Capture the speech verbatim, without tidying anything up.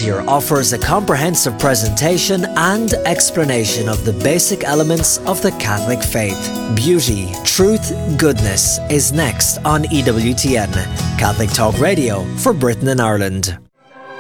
year offers a comprehensive presentation and explanation of the basic elements of the Catholic faith. Beauty, truth, goodness is next on E W T N, Catholic Talk Radio for Britain and Ireland.